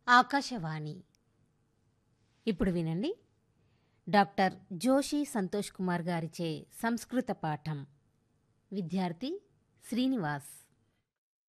ఆకాశవాణి. ఇప్పుడు వినండి, డాక్టర్ జోషి సంతోష్ కుమార్ గారిచే సంస్కృత పాఠం. విద్యార్థి శ్రీనివాస్.